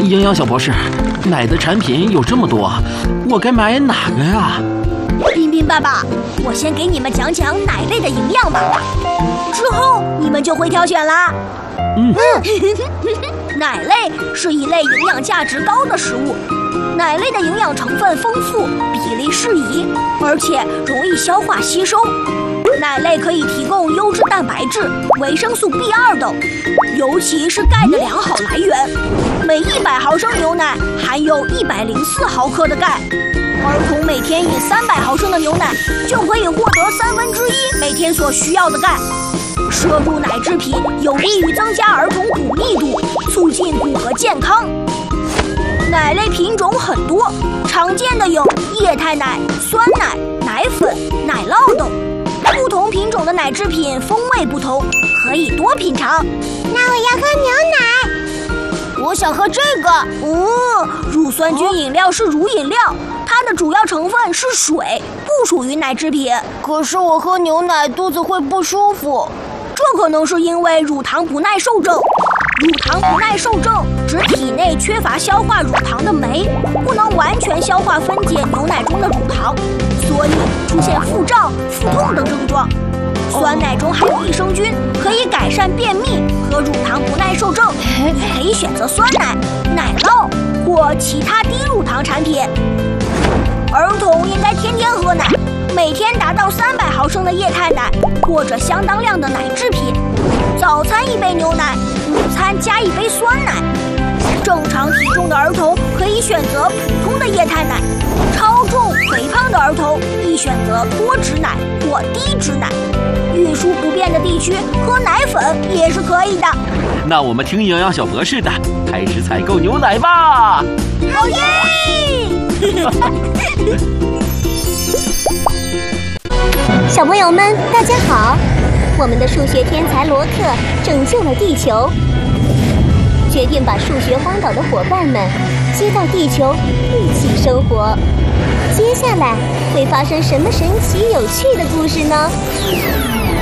营养小博士，奶的产品有这么多，我该买哪个呀？ 彬彬爸爸，我先给你们讲讲奶类的营养吧，之后你们就会挑选啦。奶类是一类营养价值高的食物，奶类的营养成分丰富，比例适宜，而且容易消化吸收。奶类可以提供优质蛋白质、维生素 B2 等，尤其是钙的良好来源。每100毫升牛奶含有104毫克的钙，儿童每天饮300毫升的牛奶就可以获得1/3每天所需要的钙。摄入奶制品有利于增加儿童骨密度，促进骨骼健康。奶类品种很多，常见的有液态奶、酸奶、奶粉、奶酪等。不同品种的奶制品风味不同，可以多品尝。 那我要喝牛奶。 我想喝这个。乳酸菌饮料是乳饮料，它的主要成分是水，不属于奶制品。 可是我喝牛奶肚子会不舒服。 这可能是因为乳糖不耐受症。乳糖不耐受症指体内缺乏消化乳糖的酶，不能完全消化分解牛奶中的乳糖，所以出现腹胀、腹痛等症状。酸奶中含有益生菌，可以改善便秘和乳糖不耐受症，可以选择酸奶、奶酪或其他低乳糖产品。儿童应该天天喝奶，每天达到300毫升的液态奶或者相当量的奶制品。早餐1杯牛奶，午餐加1杯酸奶。正常体重的儿童可以选择普通的液态奶，超重肥胖的儿童宜选择多脂奶或低脂奶。运输不便的地区喝奶粉也是可以的。 那我们听营养小博士的，开始采购牛奶吧！ 好耶！ 小朋友们，大家好！我们的数学天才罗克拯救了地球，决定把数学荒岛的伙伴们接到地球一起生活。接下来会发生什么神奇有趣的故事呢？